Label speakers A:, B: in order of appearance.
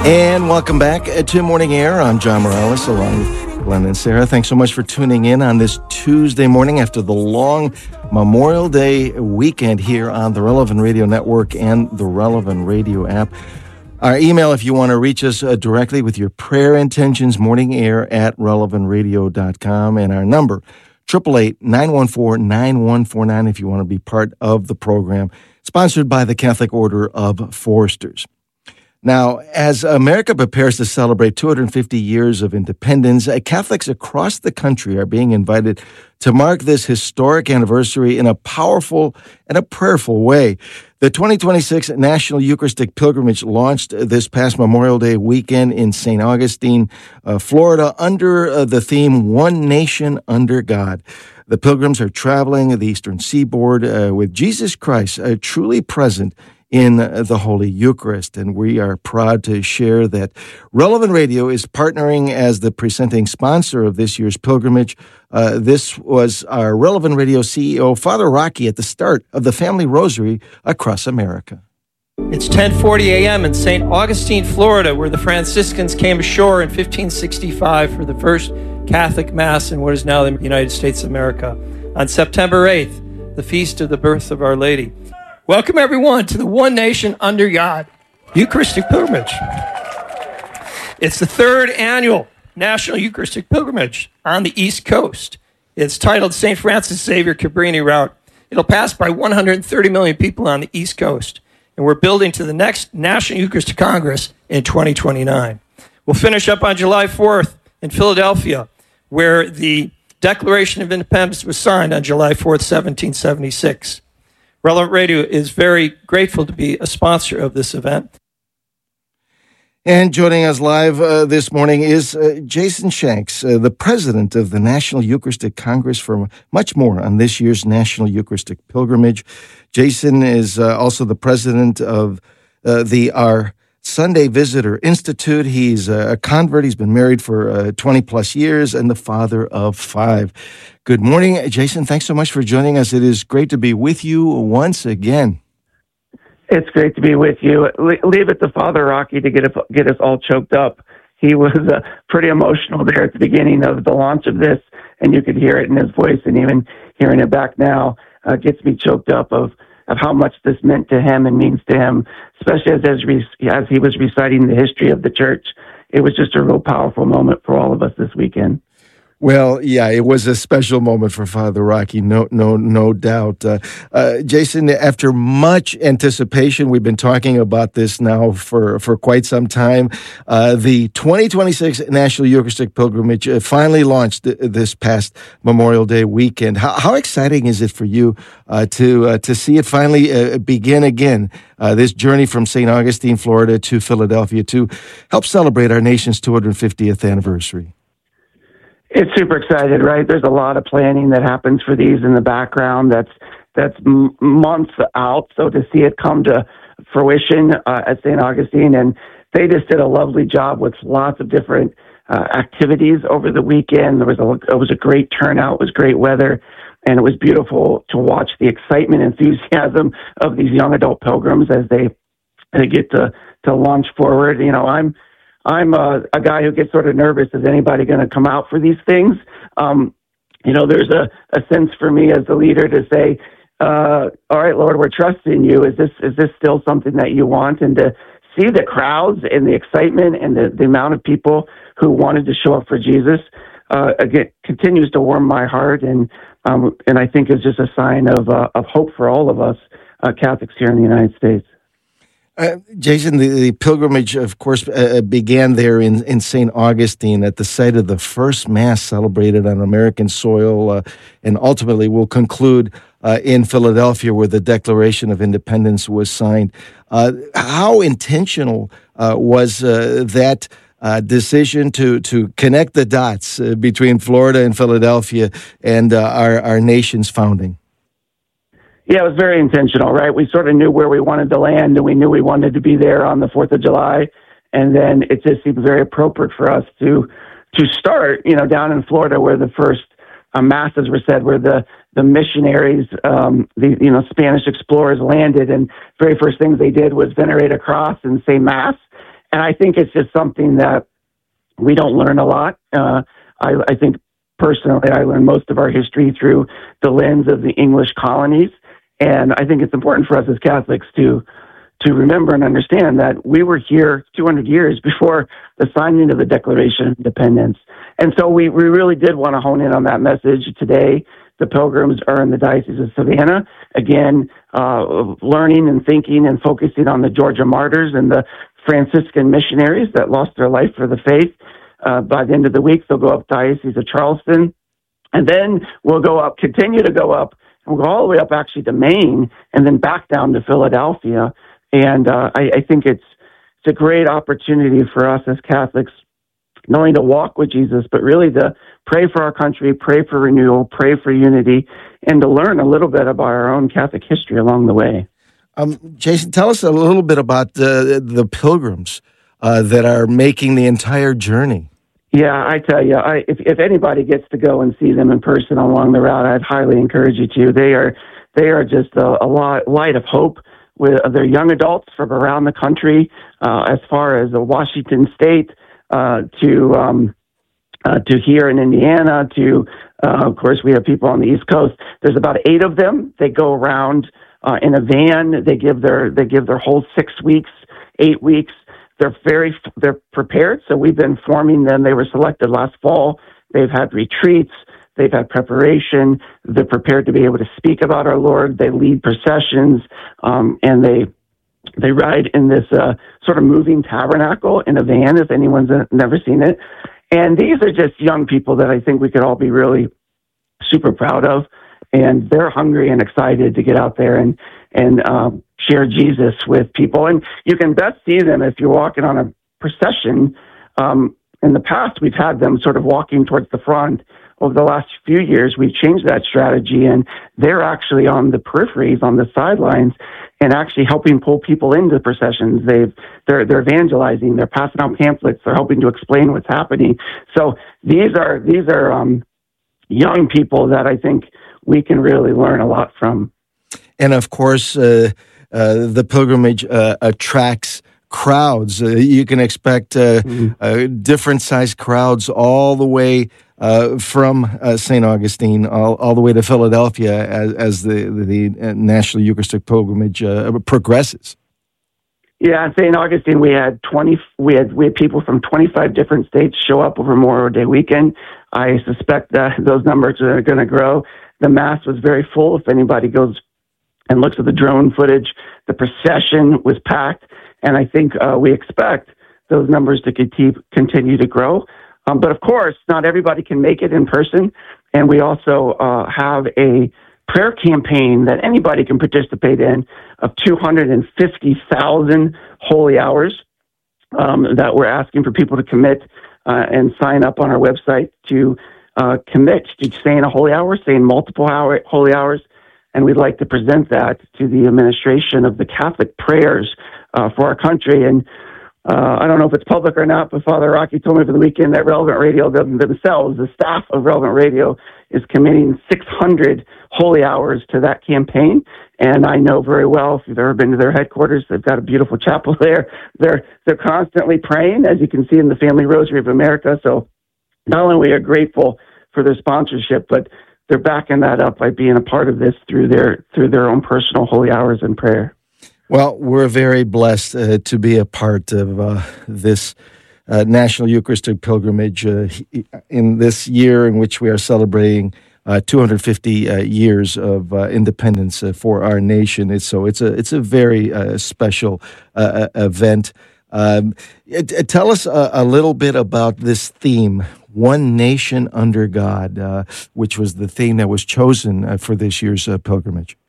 A: And welcome back to Morning Air. I'm John Morales along with Glenn and Sarah. Thanks so much for tuning in on this Tuesday morning after the long Memorial Day weekend here on the Relevant Radio Network and the Relevant Radio app. Our email, if you want to reach us directly with your prayer intentions, morningair@relevantradio.com. And our number, 888-914-9149, if you want to be part of the program, sponsored by the Catholic Order of Foresters. Now, as America prepares to celebrate 250 years of independence, Catholics across the country are being invited to mark this historic anniversary in a powerful and a prayerful way. The 2026 National Eucharistic Pilgrimage launched this past Memorial Day weekend in St. Augustine, Florida, under the theme, One Nation Under God. The pilgrims are traveling the Eastern Seaboard with Jesus Christ truly present in the Holy Eucharist. And we are proud to share that Relevant Radio is partnering as the presenting sponsor of this year's pilgrimage. This was our Relevant Radio CEO, Father Rocky, at the start of the Family Rosary across America.
B: It's 10:40 a.m. in St. Augustine, Florida, where the Franciscans came ashore in 1565 for the first Catholic Mass in what is now the United States of America. On September 8th, the feast of the birth of Our Lady. Welcome, everyone, to the One Nation Under God Eucharistic Pilgrimage. It's the third annual National Eucharistic Pilgrimage on the East Coast. It's titled St. Francis Xavier Cabrini Route. It'll pass by 130 million people on the East Coast, and we're building to the next National Eucharistic Congress in 2029. We'll finish up on July 4th in Philadelphia, where the Declaration of Independence was signed on July 4th, 1776. Relevant Radio is very grateful to be a sponsor of this event.
A: And joining us live this morning is Jason Shanks, the president of the National Eucharistic Congress, for much more on this year's National Eucharistic Pilgrimage. Jason is also the president of Our Sunday Visitor Institute. He's a convert. He's been married for 20 plus years and the father of 5. Good morning, Jason. Thanks so much for joining us. It is great to be with you once again.
C: It's great to be with you. Leave it to Father Rocky to get us all choked up. He was pretty emotional there at the beginning of the launch of this, and you could hear it in his voice, and even hearing it back now gets me choked up of how much this meant to him and means to him, especially as he was reciting the history of the church. It was just a real powerful moment for all of us this weekend.
A: Well, yeah, it was a special moment for Father Rocky, no doubt. Jason, after much anticipation, we've been talking about this now for quite some time. The 2026 National Eucharistic Pilgrimage finally launched this past Memorial Day weekend. How exciting is it for you to see it finally begin again? This journey from St. Augustine, Florida to Philadelphia to help celebrate our nation's 250th anniversary.
C: It's super excited, right? There's a lot of planning that happens for these in the background. That's months out. So to see it come to fruition at St. Augustine, and they just did a lovely job with lots of different activities over the weekend. It was a great turnout. It was great weather, and it was beautiful to watch the excitement, enthusiasm of these young adult pilgrims as they get to launch forward. You know, I'm a guy who gets sort of nervous. Is anybody going to come out for these things? There's a sense for me as a leader to say, all right, Lord, we're trusting you. Is this still something that you want? And to see the crowds and the excitement and the amount of people who wanted to show up for Jesus, again, continues to warm my heart. And I think is just a sign of hope for all of us Catholics here in the United States.
A: Jason, the pilgrimage, of course, began there in St. Augustine at the site of the first Mass celebrated on American soil, and ultimately will conclude in Philadelphia, where the Declaration of Independence was signed. How intentional was that decision to connect the dots between Florida and Philadelphia and our nation's founding?
C: Yeah, it was very intentional, right? We sort of knew where we wanted to land, and we knew we wanted to be there on the 4th of July. And then it just seemed very appropriate for us to start, down in Florida, where the first masses were said, where the missionaries, the Spanish explorers landed, and very first things they did was venerate a cross and say Mass. And I think it's just something that we don't learn a lot. I think personally, I learned most of our history through the lens of the English colonies. And I think it's important for us as Catholics to remember and understand that we were here 200 years before the signing of the Declaration of Independence. And so we really did want to hone in on that message today. The Pilgrims are in the Diocese of Savannah, again, learning and thinking and focusing on the Georgia martyrs and the Franciscan missionaries that lost their life for the faith. By the end of the week, they'll go up Diocese of Charleston, and then we'll continue to go up, and we'll go all the way up actually to Maine, and then back down to Philadelphia. And I think it's a great opportunity for us as Catholics, not only to walk with Jesus, but really to pray for our country, pray for renewal, pray for unity, and to learn a little bit about our own Catholic history along the way.
A: Jason, tell us a little bit about the pilgrims that are making the entire journey.
C: Yeah, I tell you, if anybody gets to go and see them in person along the route, I'd highly encourage you to. They are just a light of hope. They're young adults from around the country, as far as Washington State to here in Indiana. Of course, we have people on the East Coast. There's about 8 of them. They go around in a van. They give their whole 6 weeks, 8 weeks. They're prepared. So we've been forming them. They were selected last fall. They've had retreats. They've had preparation. They're prepared to be able to speak about our Lord. They lead processions, and they ride in this sort of moving tabernacle in a van, if anyone's never seen it. And these are just young people that I think we could all be really super proud of. And they're hungry and excited to get out there and share Jesus with people. And you can best see them if you're walking on a procession. In the past, we've had them sort of walking towards the front. Over the last few years, we've changed that strategy, and they're actually on the peripheries, on the sidelines, and actually helping pull people into processions. They're evangelizing. They're passing out pamphlets. They're helping to explain what's happening. So these are young people that I think we can really learn a lot from.
A: And of course, the pilgrimage attracts crowds. You can expect different sized crowds all the way from St. Augustine all the way to Philadelphia as the National Eucharistic Pilgrimage progresses.
C: Yeah, in St. Augustine, we had people from 25 different states show up over Memorial Day weekend. I suspect that those numbers are going to grow. The Mass was very full. If anybody goes and looks at the drone footage, the procession was packed, and I think we expect those numbers to continue to grow. But of course, not everybody can make it in person, and we also have a prayer campaign that anybody can participate in of 250,000 holy hours that we're asking for people to commit and sign up on our website to commit to saying a holy hour, saying multiple holy hours, and we'd like to present that to the administration of the Catholic prayers for our country. And I don't know if it's public or not, but Father Rocky told me over the weekend that Relevant Radio themselves, the staff of Relevant Radio, is committing 600 holy hours to that campaign. And I know very well, if you've ever been to their headquarters, they've got a beautiful chapel there. They're constantly praying, as you can see in the Family Rosary of America. So not only are we grateful for their sponsorship, but they're backing that up by being a part of this through their own personal holy hours and prayer.
A: Well, we're very blessed to be a part of this National Eucharistic Pilgrimage in this year in which we are celebrating 250 years of independence for our nation. It's a very special event. Tell us a little bit about this theme, One Nation Under God, which was the theme that was chosen for this year's pilgrimage.